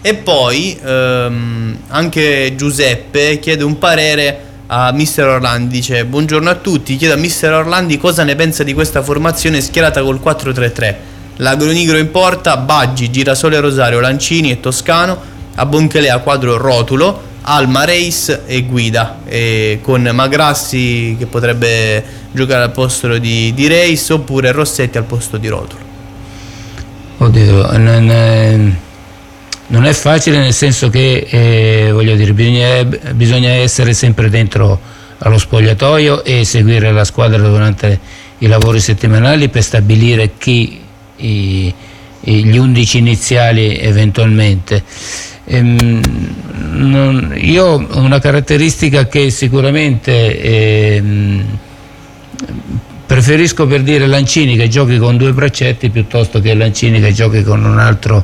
E poi anche Giuseppe chiede un parere a Mister Orlandi, dice: buongiorno a tutti, chiedo a Mister Orlandi cosa ne pensa di questa formazione schierata col 4-3-3. L'Agronigro in porta, Baggi, Girasole Rosario, Lancini e Toscano, a Bonchelea quadro Rotulo, Alma, Reis e Guida, e con Magrassi che potrebbe giocare al posto di Reis, oppure Rossetti al posto di Rotulo. Oddio, non è facile, nel senso che voglio dire, bisogna essere sempre dentro allo spogliatoio e seguire la squadra durante i lavori settimanali per stabilire gli 11 iniziali eventualmente. Io ho una caratteristica che sicuramente preferisco, per dire, Lancini che giochi con 2 braccetti piuttosto che Lancini che giochi con un altro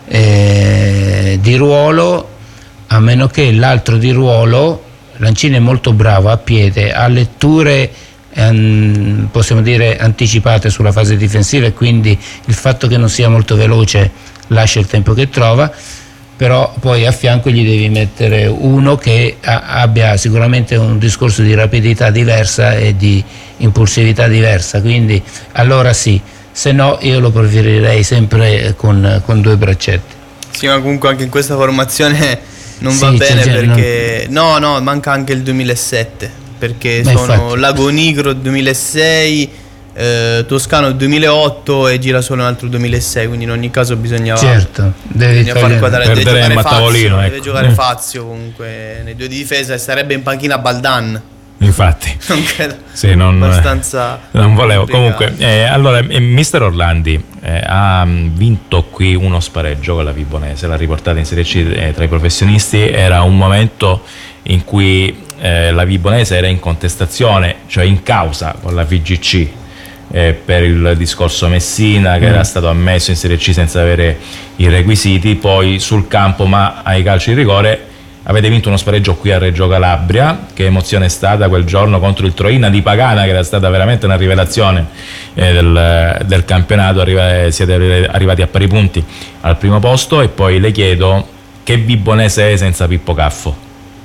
di ruolo, a meno che l'altro di ruolo, Lancini è molto bravo a piede, ha letture possiamo dire anticipate sulla fase difensiva, e quindi il fatto che non sia molto veloce lascia il tempo che trova, però poi a fianco gli devi mettere uno che abbia sicuramente un discorso di rapidità diversa e di impulsività diversa, quindi allora sì, se no io lo preferirei sempre con 2 braccetti. Sì, ma comunque anche in questa formazione non va bene, perché no, manca anche il 2007, perché sono Lagonigro 2006, Toscano 2008 e Girasole un altro 2006, quindi in ogni caso bisogna far quadrare, deve giocare ecco. Fazio comunque nei 2 di difesa, e sarebbe in panchina Baldan. Infatti non credo, sì, abbastanza non volevo complicato. Comunque allora Mister Orlandi ha vinto qui uno spareggio con la Vibonese, l'ha riportata in Serie C tra i professionisti. Era un momento in cui la Vibonese era in contestazione, cioè in causa con la VGC per il discorso Messina, che era stato ammesso in Serie C senza avere i requisiti, poi sul campo ma ai calci di rigore avete vinto uno spareggio qui a Reggio Calabria. Che emozione è stata quel giorno contro il Troina di Pagana, che era stata veramente una rivelazione del campionato. Siete arrivati a pari punti al primo posto, e poi le chiedo che Vibonese è senza Pippo Caffo.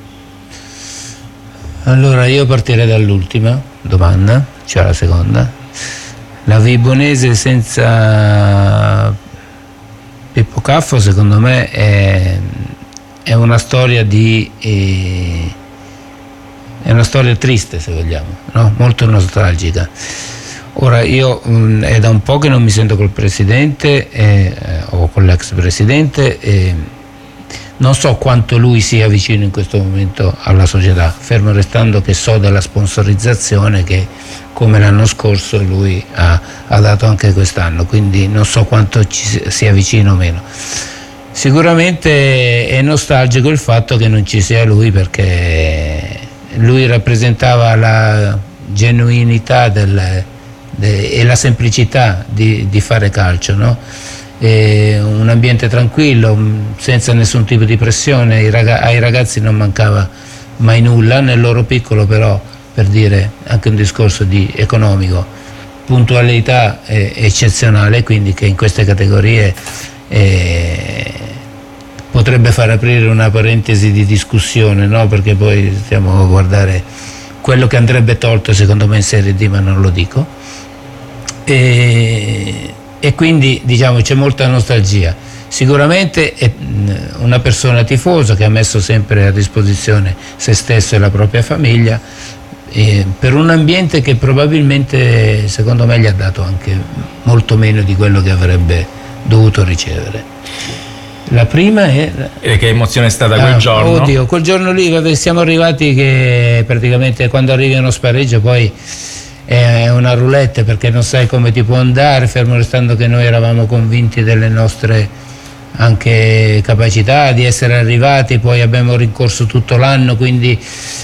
Allora io partirei dall'ultima domanda, cioè la seconda. La Vibonese senza Pippo Caffo secondo me è una storia è una storia triste, se vogliamo, no? Molto nostalgica. Ora io è da un po' che non mi sento col presidente o con l'ex presidente, non so quanto lui sia vicino in questo momento alla società, fermo restando che so della sponsorizzazione che, come l'anno scorso, lui ha dato anche quest'anno, quindi non so quanto ci sia vicino o meno. Sicuramente è nostalgico il fatto che non ci sia lui, perché lui rappresentava la genuinità e la semplicità di fare calcio, no? Un ambiente tranquillo, senza nessun tipo di pressione. Ai ragazzi non mancava mai nulla, nel loro piccolo, però, per dire, anche un discorso di economico, puntualità eccezionale, quindi che in queste categorie potrebbe far aprire una parentesi di discussione, no? Perché poi stiamo a guardare quello che andrebbe tolto secondo me in Serie D, ma non lo dico, e quindi diciamo c'è molta nostalgia. Sicuramente è una persona tifosa che ha messo sempre a disposizione se stesso e la propria famiglia, per un ambiente che probabilmente secondo me gli ha dato anche molto meno di quello che avrebbe dovuto ricevere. La prima è che emozione è stata quel giorno? Oddio, quel giorno lì siamo arrivati che praticamente quando arrivi uno spareggio poi è una roulette, perché non sai come ti può andare, fermo restando che noi eravamo convinti delle nostre anche capacità di essere arrivati, poi abbiamo rincorso tutto l'anno, quindi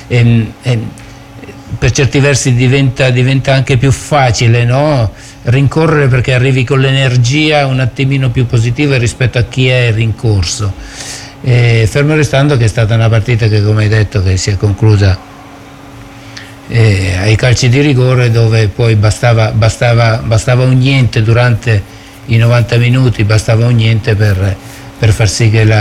per certi versi diventa anche più facile, no? Rincorrere, perché arrivi con l'energia un attimino più positiva rispetto a chi è rincorso, fermo restando che è stata una partita che, come hai detto, che si è conclusa ai calci di rigore, dove poi bastava un niente durante i 90 minuti, bastava un niente per far sì che